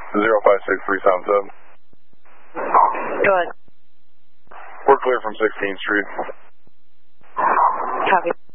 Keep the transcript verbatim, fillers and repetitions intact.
zero five six three seven seven. Go ahead. We're clear from sixteenth Street. Copy.